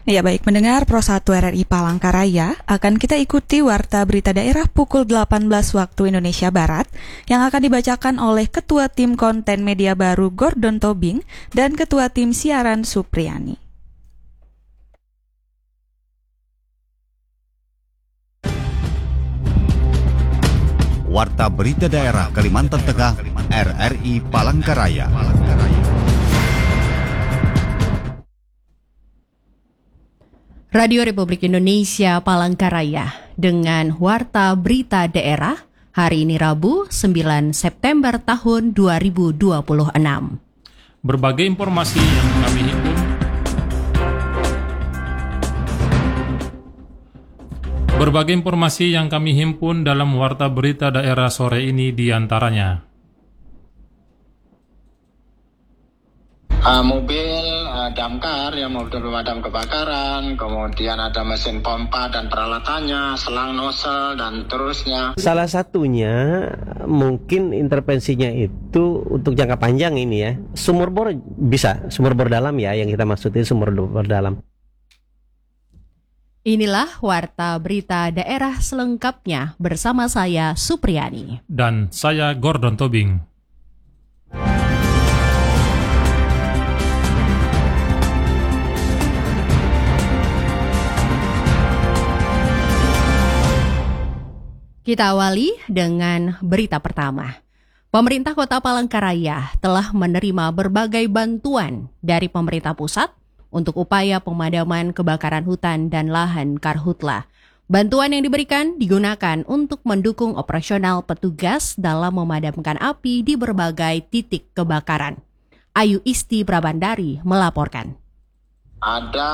Ya baik, mendengar Pro 1 RRI Palangkaraya, akan kita ikuti Warta Berita Daerah pukul 18 waktu Indonesia Barat yang akan dibacakan oleh Ketua Tim Konten Media Baru Gordon Tobing dan Ketua Tim Siaran Supriyani. Warta Berita Daerah Kalimantan Tengah RRI Palangkaraya. Radio Republik Indonesia Palangkaraya dengan Warta Berita Daerah hari ini Rabu 9 September tahun 2026. Berbagai informasi yang kami himpun dalam Warta Berita Daerah sore ini diantaranya. Mobil damkar, mobil pemadam kebakaran, kemudian ada mesin pompa dan peralatannya, selang nozzle dan terusnya. Salah satunya mungkin intervensinya itu untuk jangka panjang ini ya. Sumur bor bisa, sumur bor dalam ya, yang kita maksudin sumur bor dalam. Inilah Warta Berita Daerah selengkapnya bersama saya Supriyani. Dan saya Gordon Tobing. Kita awali dengan berita pertama. Pemerintah Kota Palangkaraya telah menerima berbagai bantuan dari pemerintah pusat untuk upaya pemadaman kebakaran hutan dan lahan Karhutla. Bantuan yang diberikan digunakan untuk mendukung operasional petugas dalam memadamkan api di berbagai titik kebakaran. Ayu Isti Prabandari melaporkan. Ada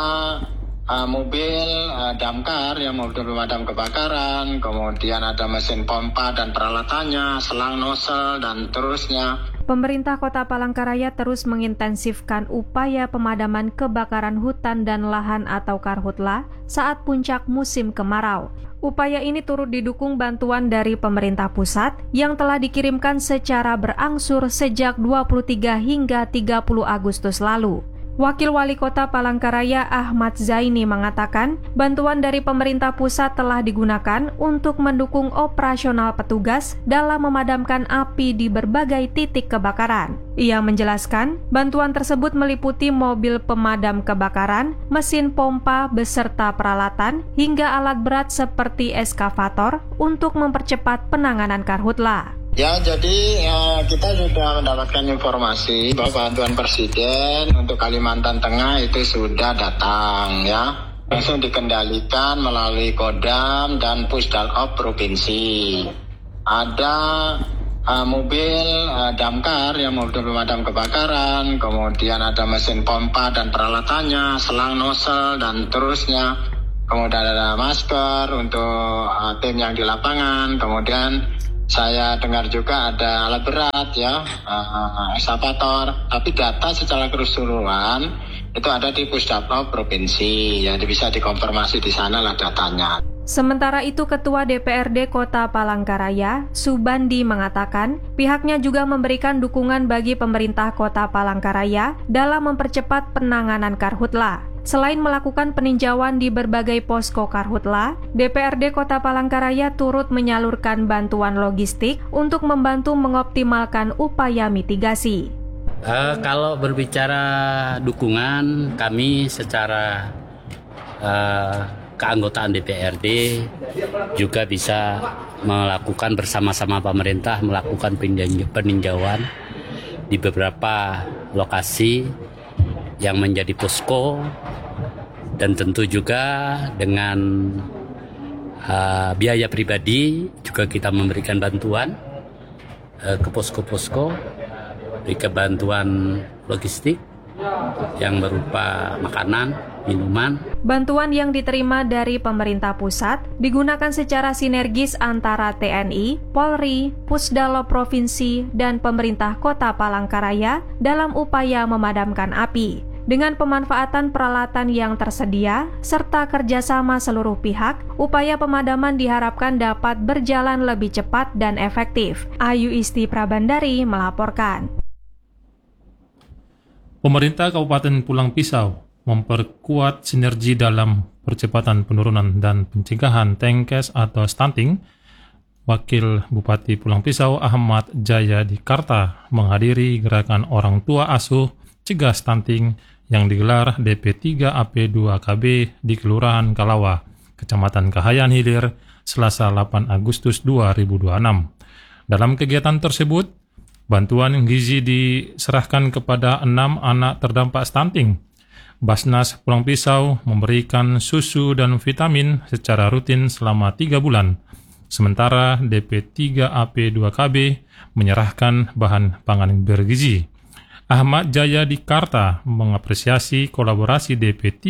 mobil damkar, mobil pemadam kebakaran, kemudian ada mesin pompa dan peralatannya, selang nozzle dan terusnya. Pemerintah Kota Palangkaraya terus mengintensifkan upaya pemadaman kebakaran hutan dan lahan atau Karhutla saat puncak musim kemarau. Upaya ini turut didukung bantuan dari pemerintah pusat yang telah dikirimkan secara berangsur sejak 23 hingga 30 Agustus lalu. Wakil Wali Kota Palangkaraya Ahmad Zaini mengatakan bantuan dari pemerintah pusat telah digunakan untuk mendukung operasional petugas dalam memadamkan api di berbagai titik kebakaran. Ia menjelaskan bantuan tersebut meliputi mobil pemadam kebakaran, mesin pompa beserta peralatan, hingga alat berat seperti eskavator untuk mempercepat penanganan Karhutla. Ya, jadi kita sudah mendapatkan informasi bahwa bantuan Presiden untuk Kalimantan Tengah itu sudah datang ya. Langsung dikendalikan melalui Kodam dan Pusdalop Provinsi. Ada mobil damkar, mobil pemadam kebakaran, kemudian ada mesin pompa dan peralatannya, selang nozzle dan terusnya. Kemudian ada masker untuk tim yang di lapangan, kemudian saya dengar juga ada alat berat ya, eskavator. Tapi data secara keseluruhan itu ada di Pusdalop Provinsi. Jadi bisa dikonfirmasi di sana lah datanya. Sementara itu Ketua DPRD Kota Palangkaraya, Subandi mengatakan pihaknya juga memberikan dukungan bagi pemerintah Kota Palangkaraya dalam mempercepat penanganan Karhutla. Selain melakukan peninjauan di berbagai posko Karhutla, DPRD Kota Palangkaraya turut menyalurkan bantuan logistik untuk membantu mengoptimalkan upaya mitigasi. Kalau berbicara dukungan, kami secara keanggotaan DPRD juga bisa melakukan bersama-sama pemerintah melakukan peninjauan di beberapa lokasi yang menjadi posko, dan tentu juga dengan biaya pribadi juga kita memberikan bantuan ke posko-posko, berikan bantuan logistik yang berupa makanan, minuman. Bantuan yang diterima dari pemerintah pusat digunakan secara sinergis antara TNI, Polri, Pusdalop Provinsi, dan pemerintah Kota Palangkaraya dalam upaya memadamkan api. Dengan pemanfaatan peralatan yang tersedia, serta kerjasama seluruh pihak, upaya pemadaman diharapkan dapat berjalan lebih cepat dan efektif. Ayu Isti Prabandari melaporkan. Pemerintah Kabupaten Pulang Pisau memperkuat sinergi dalam percepatan penurunan dan pencegahan TNKes atau stunting. Wakil Bupati Pulang Pisau Ahmad Jaya Dikarta menghadiri gerakan orang tua asuh cegah stunting yang digelar DP3 AP2KB di Kelurahan Kalawa, Kecamatan Kahayan Hilir, Selasa 8 Agustus 2026. Dalam kegiatan tersebut, bantuan gizi diserahkan kepada 6 anak terdampak stunting. Basnas Pulang Pisau memberikan susu dan vitamin secara rutin selama 3 bulan. Sementara DP3 AP2KB menyerahkan bahan pangan bergizi. Ahmad Jaya Dikarta mengapresiasi kolaborasi DP3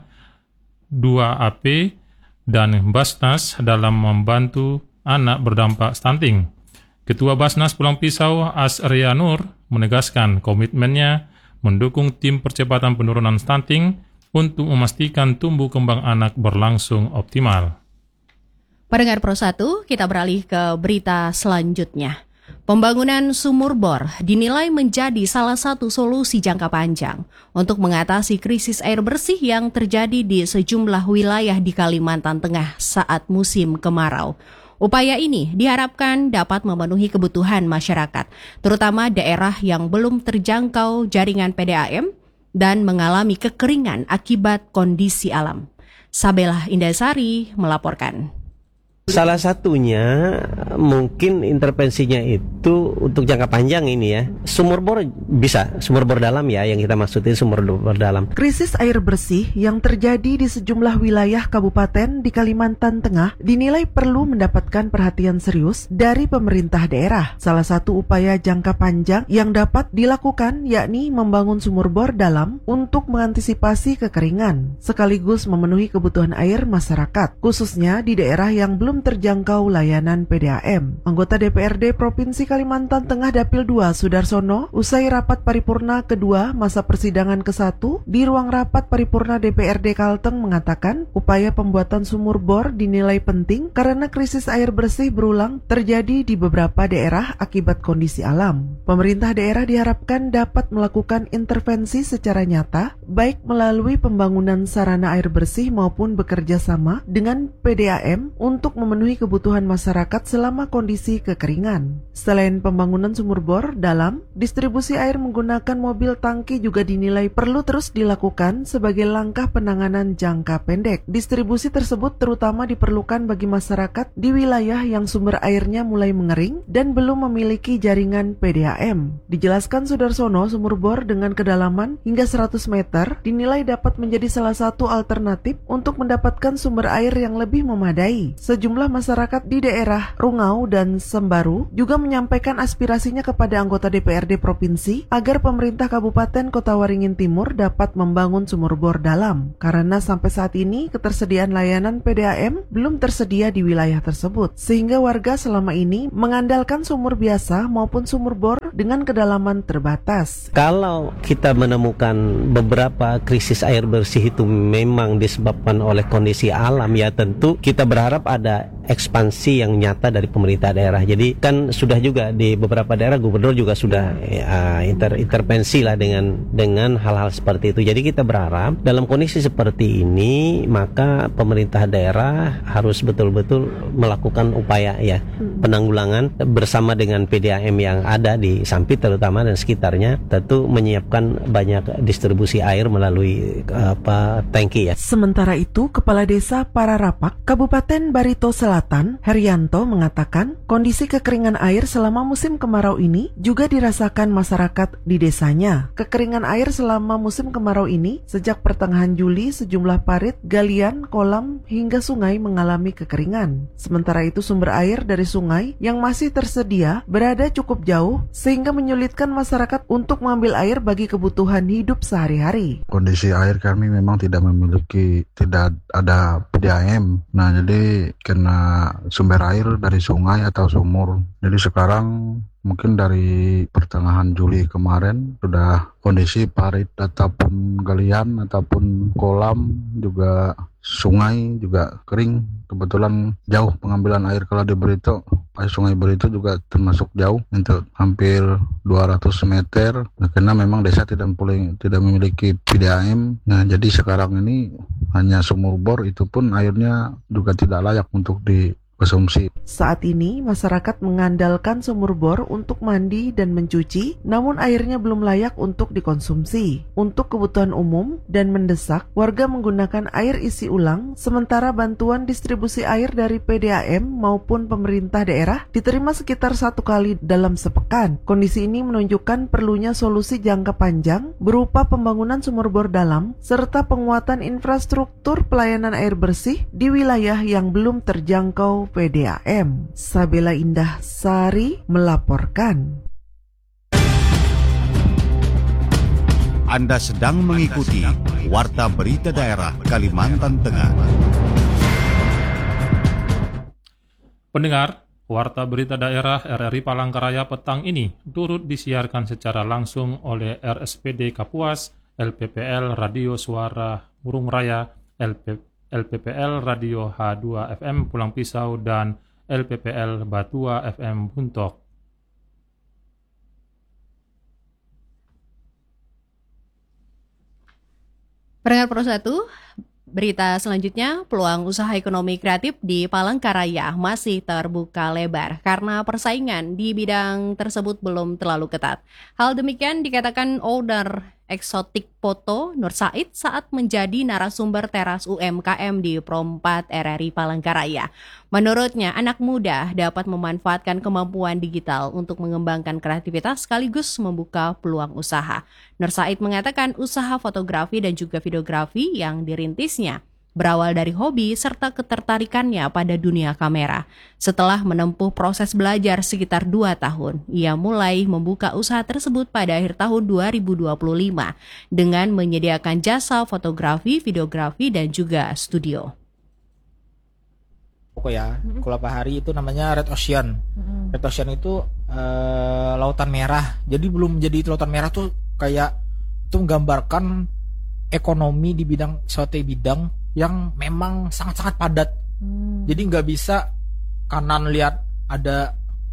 2AP dan Basnas dalam membantu anak berdampak stunting. Ketua Basnas Pulang Pisau Asria Nur menegaskan komitmennya mendukung tim percepatan penurunan stunting untuk memastikan tumbuh kembang anak berlangsung optimal. Pendengar Pro 1, kita beralih ke berita selanjutnya. Pembangunan sumur bor dinilai menjadi salah satu solusi jangka panjang untuk mengatasi krisis air bersih yang terjadi di sejumlah wilayah di Kalimantan Tengah saat musim kemarau. Upaya ini diharapkan dapat memenuhi kebutuhan masyarakat, terutama daerah yang belum terjangkau jaringan PDAM dan mengalami kekeringan akibat kondisi alam. Sabela Indasari melaporkan. Salah satunya mungkin intervensinya itu untuk jangka panjang ini ya. Sumur bor bisa, sumur bor dalam ya, yang kita maksudin sumur bor dalam. Krisis air bersih yang terjadi di sejumlah wilayah kabupaten di Kalimantan Tengah dinilai perlu mendapatkan perhatian serius dari pemerintah daerah. Salah satu upaya jangka panjang yang dapat dilakukan yakni membangun sumur bor dalam untuk mengantisipasi kekeringan, sekaligus memenuhi kebutuhan air masyarakat, khususnya di daerah yang belum terjangkau layanan PDAM. Anggota DPRD Provinsi Kalimantan Tengah Dapil 2 Sudarsono usai rapat paripurna kedua masa persidangan ke-1 di ruang rapat paripurna DPRD Kalteng mengatakan upaya pembuatan sumur bor dinilai penting karena krisis air bersih berulang terjadi di beberapa daerah akibat kondisi alam. Pemerintah daerah diharapkan dapat melakukan intervensi secara nyata baik melalui pembangunan sarana air bersih maupun bekerja sama dengan PDAM untuk memenuhi kebutuhan masyarakat selama kondisi kekeringan. Selain pembangunan sumur bor dalam, distribusi air menggunakan mobil tangki juga dinilai perlu terus dilakukan sebagai langkah penanganan jangka pendek. Distribusi tersebut terutama diperlukan bagi masyarakat di wilayah yang sumber airnya mulai mengering dan belum memiliki jaringan PDAM. Dijelaskan Sudarsono, sumur bor dengan kedalaman hingga 100 meter dinilai dapat menjadi salah satu alternatif untuk mendapatkan sumber air yang lebih memadai. Sejumlah masyarakat di daerah Rungau dan Sembaru juga menyampaikan aspirasinya kepada anggota DPRD Provinsi agar pemerintah Kabupaten Kota Waringin Timur dapat membangun sumur bor dalam, karena sampai saat ini ketersediaan layanan PDAM belum tersedia di wilayah tersebut, sehingga warga selama ini mengandalkan sumur biasa maupun sumur bor dengan kedalaman terbatas. Kalau kita menemukan beberapa krisis air bersih itu memang disebabkan oleh kondisi alam, ya tentu kita berharap ada ekspansi yang nyata dari pemerintah daerah. Jadi kan sudah juga di beberapa daerah gubernur juga sudah intervensi lah dengan hal-hal seperti itu. Jadi kita berharap dalam kondisi seperti ini maka pemerintah daerah harus betul-betul melakukan upaya ya penanggulangan bersama dengan PDAM yang ada di Sampit terutama dan sekitarnya, tentu menyiapkan banyak distribusi air melalui tangki ya. Sementara itu, Kepala Desa Pararapak, Kabupaten Barito Selatan, Herianto mengatakan kondisi kekeringan air selama musim kemarau ini juga dirasakan masyarakat di desanya. Kekeringan air selama musim kemarau ini sejak pertengahan Juli sejumlah parit, galian, kolam hingga sungai mengalami kekeringan. Sementara itu sumber air dari sungai yang masih tersedia berada cukup jauh sehingga menyulitkan masyarakat untuk mengambil air bagi kebutuhan hidup sehari-hari. Kondisi air kami memang tidak ada PDAM. Nah, jadi kena sumber air dari sungai atau sumur. Jadi sekarang mungkin dari pertengahan Juli kemarin sudah kondisi parit ataupun galian ataupun kolam juga sungai juga kering. Kebetulan jauh pengambilan air kalau di Berito, Sungai Berito juga termasuk jauh untuk hampir 200 meter. Nah, karena memang desa tidak memiliki PDAM. Nah, jadi sekarang ini hanya sumur bor, itu pun airnya juga tidak layak untuk dikonsumsi. Saat ini masyarakat mengandalkan sumur bor untuk mandi dan mencuci, namun airnya belum layak untuk dikonsumsi. Untuk kebutuhan umum dan mendesak, warga menggunakan air isi ulang, sementara bantuan distribusi air dari PDAM maupun pemerintah daerah diterima sekitar 1 kali dalam sepekan. Kondisi ini menunjukkan perlunya solusi jangka panjang berupa pembangunan sumur bor dalam serta penguatan infrastruktur pelayanan air bersih di wilayah yang belum terjangkau PDAM. Sabela Indah Sari melaporkan. Anda sedang mengikuti Warta Berita Daerah Kalimantan Tengah. Pendengar, Warta Berita Daerah RRI Palangkaraya petang ini turut disiarkan secara langsung oleh RSPD Kapuas, LPPL Radio Suara Burung Raya, LPPL Radio H2 FM Pulang Pisau, dan LPPL Batua FM Buntok. Pendengar Pro 1, berita selanjutnya, peluang usaha ekonomi kreatif di Palangkaraya masih terbuka lebar karena persaingan di bidang tersebut belum terlalu ketat. Hal demikian dikatakan owner Eksotik Foto Nur Said saat menjadi narasumber teras UMKM di Pro 4 RRI Palangkaraya. Menurutnya, anak muda dapat memanfaatkan kemampuan digital untuk mengembangkan kreativitas sekaligus membuka peluang usaha. Nur Said mengatakan usaha fotografi dan juga videografi yang dirintisnya berawal dari hobi serta ketertarikannya pada dunia kamera. Setelah menempuh proses belajar sekitar 2 tahun, ia mulai membuka usaha tersebut pada akhir tahun 2025 dengan menyediakan jasa fotografi, videografi, dan juga studio. Kalau hari itu namanya Red Ocean. Red Ocean itu lautan merah. Jadi belum jadi lautan merah tuh kayak itu menggambarkan ekonomi di bidang suatu bidang yang memang sangat-sangat padat. Jadi nggak bisa kanan lihat ada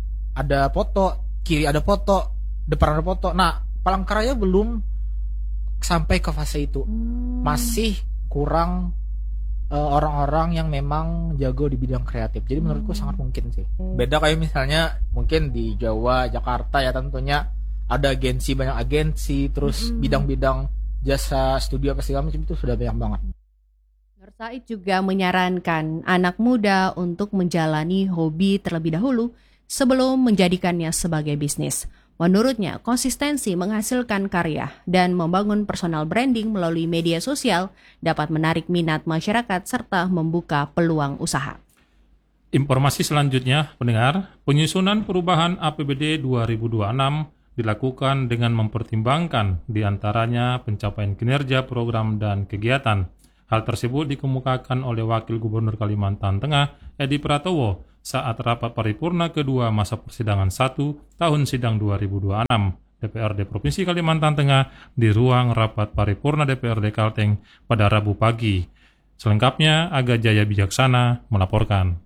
foto, kiri ada foto, depan ada foto. Nah, Palangkaraya belum sampai ke fase itu. Masih kurang orang-orang yang memang jago di bidang kreatif. Jadi menurutku sangat mungkin sih. Beda kayak misalnya mungkin di Jawa, Jakarta ya tentunya ada agensi, banyak agensi, terus bidang-bidang jasa studio apa segala macam itu sudah banyak banget. Nur Said juga menyarankan anak muda untuk menjalani hobi terlebih dahulu sebelum menjadikannya sebagai bisnis. Menurutnya, konsistensi menghasilkan karya dan membangun personal branding melalui media sosial dapat menarik minat masyarakat serta membuka peluang usaha. Informasi selanjutnya, pendengar, penyusunan perubahan APBD 2026 dilakukan dengan mempertimbangkan diantaranya pencapaian kinerja program dan kegiatan. Hal tersebut dikemukakan oleh Wakil Gubernur Kalimantan Tengah, Edi Pratowo, saat rapat paripurna kedua masa persidangan 1 tahun sidang 2026 DPRD Provinsi Kalimantan Tengah di ruang rapat paripurna DPRD Kalteng pada Rabu pagi. Selengkapnya, Aga Jaya Bijaksana melaporkan.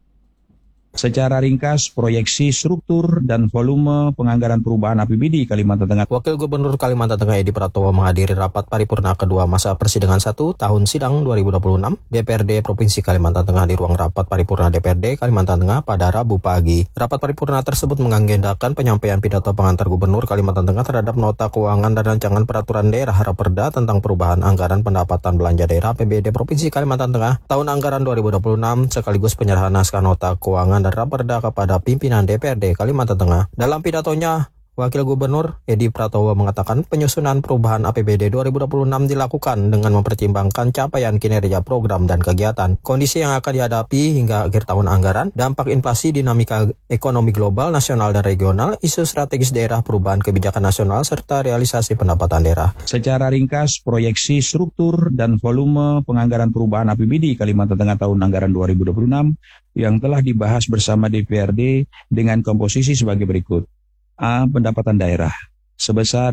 Secara ringkas, proyeksi struktur dan volume penganggaran perubahan APBD Kalimantan Tengah. Wakil Gubernur Kalimantan Tengah Edi Pratowo menghadiri rapat paripurna kedua masa persidangan 1 tahun sidang 2026 DPRD Provinsi Kalimantan Tengah di ruang rapat paripurna DPRD Kalimantan Tengah pada Rabu pagi. Rapat paripurna tersebut mengagendakan penyampaian pidato pengantar Gubernur Kalimantan Tengah terhadap nota keuangan dan rancangan peraturan daerah Raperda tentang perubahan anggaran pendapatan belanja daerah APBD Provinsi Kalimantan Tengah tahun anggaran 2026 sekaligus penyerahan naskah nota keuangan dan Raperda kepada pimpinan DPRD Kalimantan Tengah. Dalam pidatonya, Wakil Gubernur Edi Pratowo mengatakan penyusunan perubahan APBD 2026 dilakukan dengan mempertimbangkan capaian kinerja program dan kegiatan, kondisi yang akan dihadapi hingga akhir tahun anggaran, dampak inflasi, dinamika ekonomi global, nasional dan regional, isu strategis daerah, perubahan kebijakan nasional, serta realisasi pendapatan daerah. Secara ringkas, proyeksi struktur dan volume penganggaran perubahan APBD Kalimantan Tengah tahun anggaran 2026 yang telah dibahas bersama DPRD dengan komposisi sebagai berikut. A. Pendapatan daerah sebesar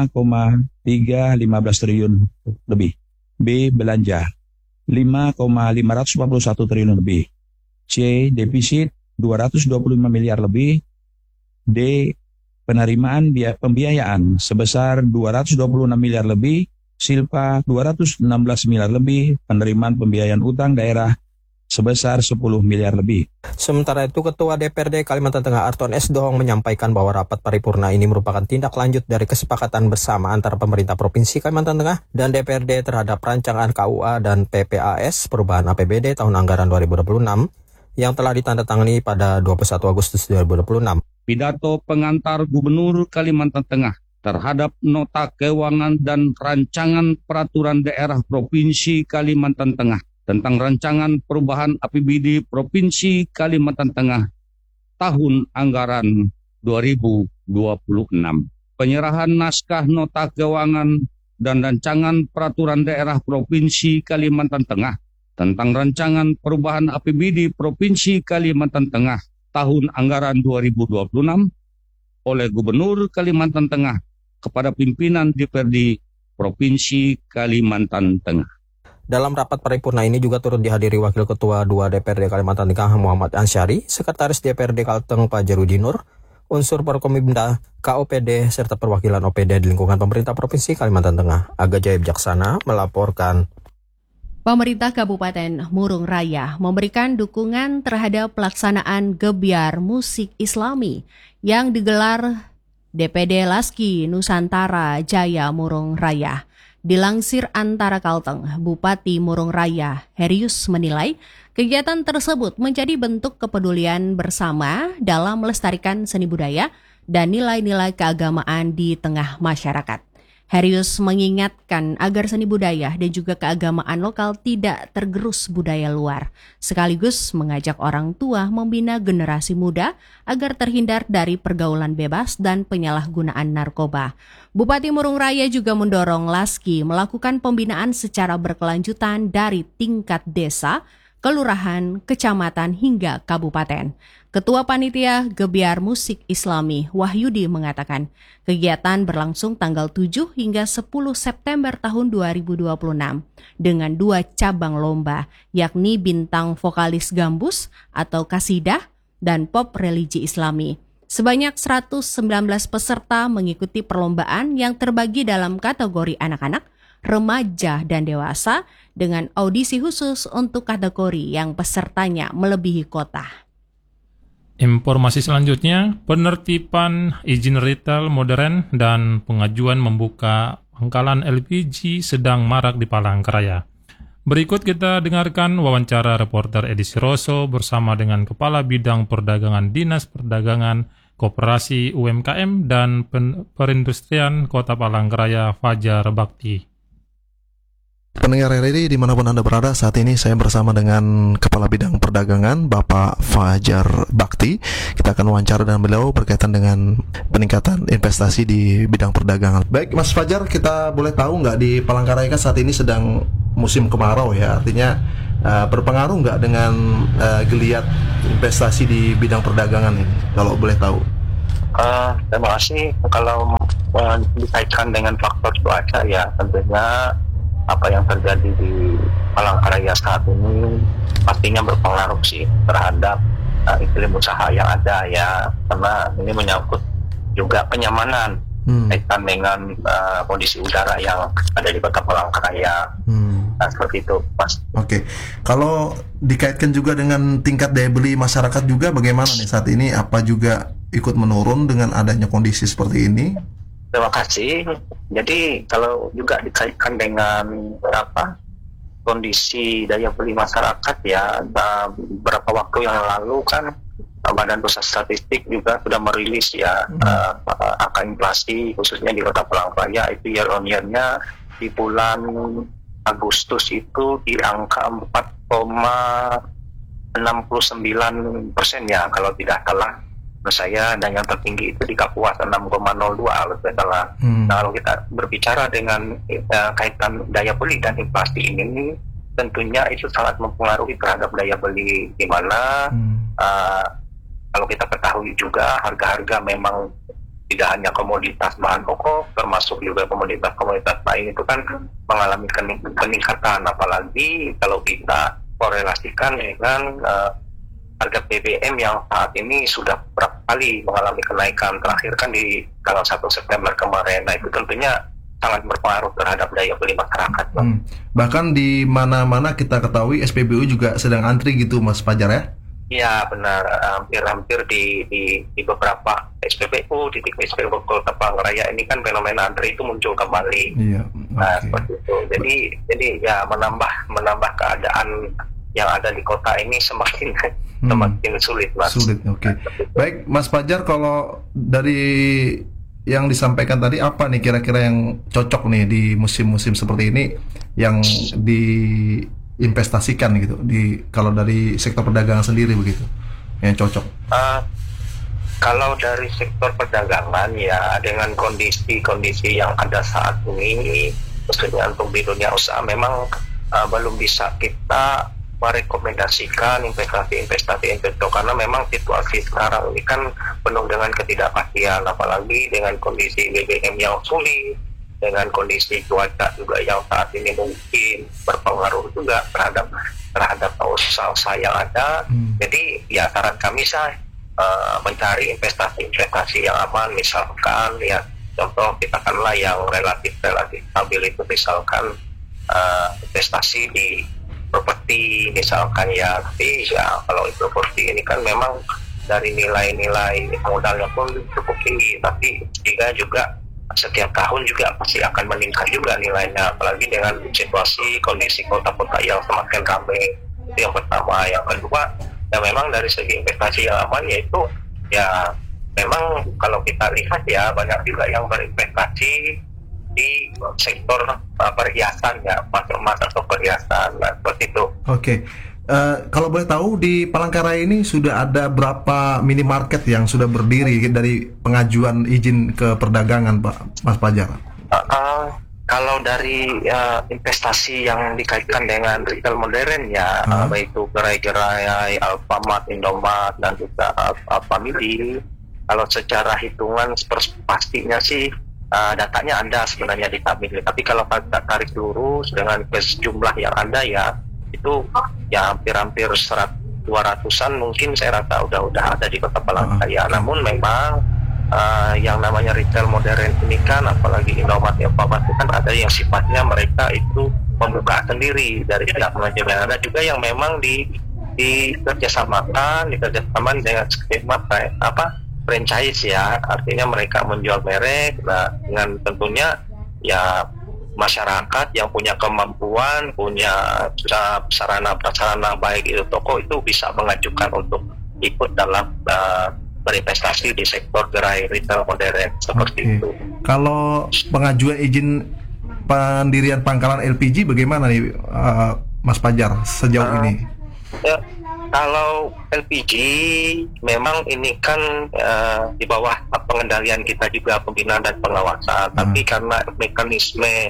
5,315 triliun lebih. B. Belanja 5,541 triliun lebih. C. Defisit 225 miliar lebih. D. Penerimaan pembiayaan sebesar 226 miliar lebih. Silpa 216 miliar lebih. Penerimaan pembiayaan utang daerah sebesar 10 miliar lebih. Sementara itu, Ketua DPRD Kalimantan Tengah Arton S. Dohong menyampaikan bahwa rapat paripurna ini merupakan tindak lanjut dari kesepakatan bersama antara pemerintah Provinsi Kalimantan Tengah dan DPRD terhadap rancangan KUA dan PPAS perubahan APBD tahun anggaran 2026 yang telah ditandatangani pada 21 Agustus 2026. Pidato pengantar Gubernur Kalimantan Tengah terhadap nota keuangan dan rancangan peraturan daerah Provinsi Kalimantan Tengah tentang rancangan perubahan APBD Provinsi Kalimantan Tengah tahun anggaran 2026. Penyerahan naskah nota keuangan dan rancangan peraturan daerah Provinsi Kalimantan Tengah tentang rancangan perubahan APBD Provinsi Kalimantan Tengah tahun anggaran 2026 oleh Gubernur Kalimantan Tengah kepada pimpinan DPRD Provinsi Kalimantan Tengah. Dalam rapat paripurna ini juga turut dihadiri Wakil Ketua 2 DPRD Kalimantan Tengah Muhammad Ansyari, Sekretaris DPRD Kalteng Pak Jarudinur, unsur Forkominda, KOPD, serta perwakilan OPD di lingkungan pemerintah Provinsi Kalimantan Tengah. Aga Jaya Bijaksana melaporkan. Pemerintah Kabupaten Murung Raya memberikan dukungan terhadap pelaksanaan Gebyar Musik Islami yang digelar DPD Laski Nusantara Jaya Murung Raya. Dilansir Antara Kalteng, Bupati Murung Raya Herius menilai kegiatan tersebut menjadi bentuk kepedulian bersama dalam melestarikan seni budaya dan nilai-nilai keagamaan di tengah masyarakat. Herius mengingatkan agar seni budaya dan juga keagamaan lokal tidak tergerus budaya luar, sekaligus mengajak orang tua membina generasi muda agar terhindar dari pergaulan bebas dan penyalahgunaan narkoba. Bupati Murung Raya juga mendorong Laski melakukan pembinaan secara berkelanjutan dari tingkat desa, kelurahan, kecamatan hingga kabupaten. Ketua Panitia Gebyar Musik Islami Wahyudi mengatakan, kegiatan berlangsung tanggal 7 hingga 10 September tahun 2026 dengan 2 cabang lomba, yakni bintang vokalis gambus atau kasidah dan pop religi Islami. Sebanyak 119 peserta mengikuti perlombaan yang terbagi dalam kategori anak-anak, remaja, dan dewasa dengan audisi khusus untuk kategori yang pesertanya melebihi kota. Informasi selanjutnya, penertiban izin retail modern dan pengajuan membuka pangkalan LPG sedang marak di Palangkaraya. Berikut kita dengarkan wawancara reporter Edi Siroso bersama dengan Kepala Bidang Perdagangan Dinas Perdagangan, Koperasi UMKM dan Perindustrian Kota Palangkaraya Fajar Bakti. Pendengar RRI dimanapun Anda berada, saat ini saya bersama dengan Kepala Bidang Perdagangan Bapak Fajar Bakti. Kita akan wawancara dengan beliau berkaitan dengan peningkatan investasi di bidang perdagangan. Baik Mas Fajar, kita boleh tahu nggak di Palangkaraya kan saat ini sedang musim kemarau ya, artinya berpengaruh nggak dengan geliat investasi di bidang perdagangan ini, kalau boleh tahu? Terima kasih. Kalau dikaitkan dengan faktor cuaca ya tentunya apa yang terjadi di Palangkaraya saat ini pastinya berpengaruh sih terhadap iklim usaha yang ada ya, karena ini menyangkut juga kenyamanan kaitan dengan kondisi udara yang ada di Kota Palangkaraya. Nah, seperti itu, Mas. Oke. Kalau dikaitkan juga dengan tingkat daya beli masyarakat juga bagaimana nih saat ini? Apa juga ikut menurun dengan adanya kondisi seperti ini? Terima kasih. Jadi kalau juga dikaitkan dengan kondisi daya beli masyarakat ya, beberapa waktu yang lalu kan Badan Pusat Statistik juga sudah merilis ya angka inflasi khususnya di Kota Palangkaraya itu year on year-nya di bulan Agustus itu di angka 4,69% ya kalau tidak salah. Saya dan yang tertinggi itu di Kapuas 6,02 kalau tidak salah. Nah, kalau kita berbicara dengan kaitan daya beli dan inflasi ini tentunya itu sangat mempengaruhi terhadap daya beli, di mana kalau kita ketahui juga harga-harga memang tidak hanya komoditas bahan pokok, termasuk juga komoditas lain itu kan mengalami peningkatan, apalagi kalau kita korelasikan dengan harga BBM yang saat ini sudah beberapa kali mengalami kenaikan, terakhir kan di tanggal 1 September kemarin. Nah, itu tentunya sangat berpengaruh terhadap daya beli masyarakat. Bahkan di mana-mana kita ketahui SPBU juga sedang antri gitu, Mas Fajar ya? Iya benar, hampir-hampir di beberapa SPBU, titik SPBU Kota Palangkaraya ini kan fenomena antri itu muncul kembali. Iya. Nah, seperti itu. Jadi ya menambah keadaan yang ada di kota ini semakin sulit, Mas. Sulit, oke. Baik, Mas Fajar, kalau dari yang disampaikan tadi apa nih kira-kira yang cocok nih di musim-musim seperti ini yang diinvestasikan gitu kalau dari sektor perdagangan sendiri begitu yang cocok? Kalau dari sektor perdagangan ya dengan kondisi yang ada saat ini, khususnya untuk di dunia usaha memang belum bisa kita merekomendasikan investasi investor karena memang situasi sekarang ini kan penuh dengan ketidakpastian, apalagi dengan kondisi BBM yang sulit, dengan kondisi cuaca juga yang saat ini mungkin berpengaruh juga terhadap usaha-usaha yang ada. Jadi ya saran kami mencari investasi yang aman, misalkan ya contoh kita kanlah yang relatif stabil itu misalkan investasi di properti misalkan ya. Tapi ya kalau properti ini kan memang dari nilai-nilai modalnya pun cukup tinggi, tapi juga setiap tahun juga pasti akan meningkat juga nilainya, apalagi dengan situasi kondisi kota-kota yang semakin ramai. Itu yang pertama. Yang kedua ya memang dari segi investasi yang aman yaitu ya memang kalau kita lihat ya banyak juga yang berinvestasi di sektor perhiasan ya, emas atau perhiasan, seperti itu. Oke. Kalau boleh tahu di Palangkaraya ini sudah ada berapa minimarket yang sudah berdiri dari pengajuan izin ke perdagangan, Pak Mas Fajar? Kalau dari investasi yang dikaitkan dengan retail modern ya, baik itu gerai-gerai Alfamart, Indomart dan juga Alfamidi, kalau secara hitungan pastinya sih datanya ada sebenarnya di kami, tapi kalau kita tarik lurus dengan jumlah yang ada ya itu ya hampir 200-an mungkin saya rasa udah ada di Kota Palangkaraya. Namun memang yang namanya retail modern ini kan apalagi Indomart yang kan ada yang sifatnya mereka itu membuka sendiri dari pihak manajemen, ada juga yang memang dikerjasamakan dengan skema franchise ya, artinya mereka menjual merek. Nah, dengan tentunya ya masyarakat yang punya kemampuan, punya sarana prasarana baik itu toko itu bisa mengajukan untuk ikut dalam berinvestasi di sektor gerai retail modern seperti itu. Kalau pengajuan izin pendirian pangkalan LPG bagaimana nih Mas Fajar sejauh ini? Ya, kalau LPG memang ini kan di bawah pengendalian kita juga pembinaan dan pengawasan, tapi karena mekanisme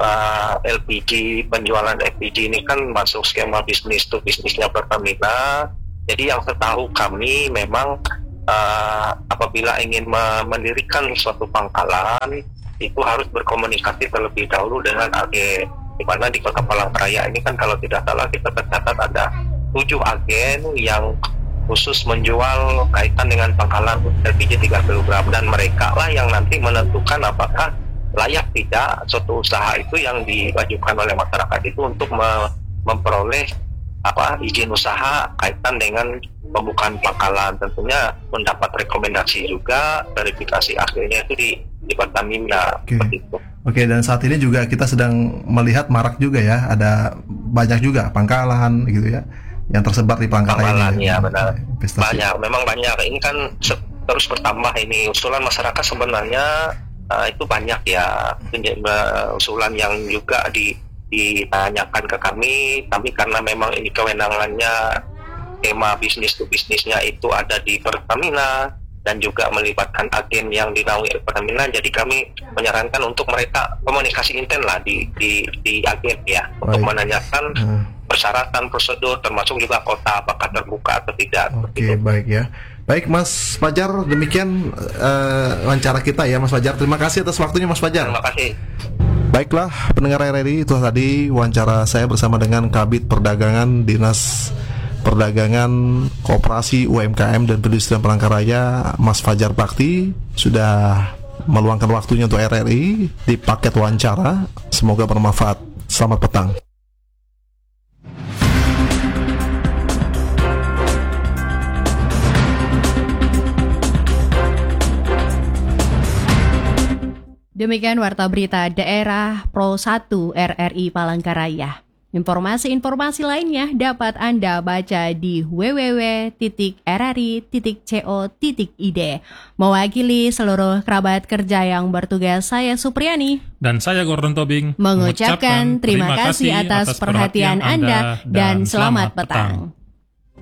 LPG, penjualan LPG ini kan masuk skema bisnis to bisnisnya Pertamina. Jadi yang setahu kami memang apabila ingin mendirikan suatu pangkalan itu harus berkomunikasi terlebih dahulu dengan agen, di mana di Kota Palangkaraya ini kan kalau tidak salah kita tercatat ada 7 agen yang khusus menjual kaitan dengan pangkalan LPG 3 kg, dan mereka lah yang nanti menentukan apakah layak tidak suatu usaha itu yang diwajibkan oleh masyarakat itu untuk memperoleh izin usaha kaitan dengan pembukaan pangkalan. Tentunya mendapat rekomendasi juga, verifikasi akhirnya itu di Pertamina. Oke, dan saat ini juga kita sedang melihat marak juga ya, ada banyak juga pangkalan gitu ya yang tersebar di Palangkaraya ini. Ya benar. Banyak, memang banyak. Ini kan terus bertambah ini usulan masyarakat sebenarnya itu banyak ya, usulan yang juga ditanyakan ke kami, tapi karena memang ini kewenangannya skema bisnis to bisnisnya itu ada di Pertamina dan juga melibatkan agen yang dinaungi Pertamina, jadi kami menyarankan untuk mereka komunikasi intens lah di agen ya, untuk menanyakan persyaratan prosedur termasuk juga kota apakah terbuka atau tidak. Oke, baik ya. Baik Mas Fajar, demikian wawancara kita ya Mas Fajar. Terima kasih atas waktunya Mas Fajar. Terima kasih. Baiklah pendengar RRI, itu tadi wawancara saya bersama dengan Kabid Perdagangan Dinas Perdagangan Koperasi UMKM dan Perindustrian Palangkaraya, Mas Fajar Bakti, sudah meluangkan waktunya untuk RRI di paket wawancara. Semoga bermanfaat. Selamat petang. Demikian Warta Berita Daerah Pro 1 RRI Palangkaraya. Informasi-informasi lainnya dapat Anda baca di www.rri.co.id. Mewakili seluruh kerabat kerja yang bertugas, saya Supriani dan saya Gordon Tobing mengucapkan terima kasih atas perhatian Anda dan selamat petang.